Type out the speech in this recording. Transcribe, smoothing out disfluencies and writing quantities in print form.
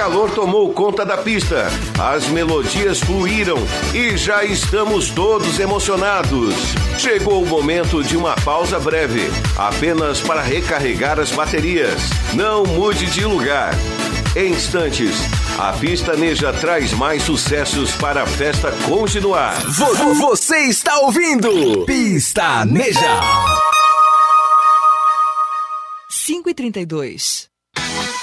calor tomou conta da pista, as melodias fluíram e já estamos todos emocionados. Chegou o momento de uma pausa breve, apenas para recarregar as baterias. Não mude de lugar. Em instantes, a Pista Neja traz mais sucessos para a festa continuar. Você está ouvindo Pista Neja. 5h32.